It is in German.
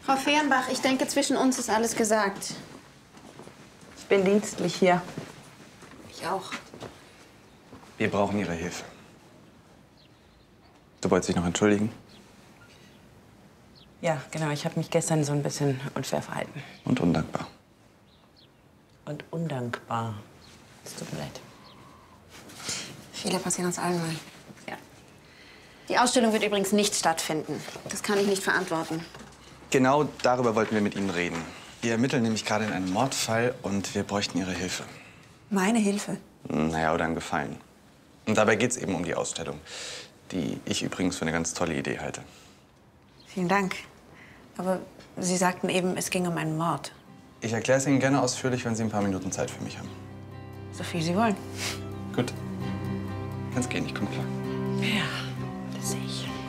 Frau Fehrenbach, ich denke, zwischen uns ist alles gesagt. Ich bin dienstlich hier. Ich auch. Wir brauchen Ihre Hilfe. Du wolltest dich noch entschuldigen? Ja, genau. Ich habe mich gestern so ein bisschen unfair verhalten. Und undankbar. Und undankbar. Es tut mir leid. Fehler passieren uns allen mal. Ja. Die Ausstellung wird übrigens nicht stattfinden. Das kann ich nicht verantworten. Genau darüber wollten wir mit Ihnen reden. Wir ermitteln nämlich gerade in einem Mordfall und wir bräuchten Ihre Hilfe. Meine Hilfe? Naja, oder einen Gefallen. Und dabei geht es eben um die Ausstellung, die ich übrigens für eine ganz tolle Idee halte. Vielen Dank. Aber Sie sagten eben, es ging um einen Mord. Ich erkläre es Ihnen gerne ausführlich, wenn Sie ein paar Minuten Zeit für mich haben. So viel Sie wollen. Gut. Kannst gehen, ich komme klar. Ja.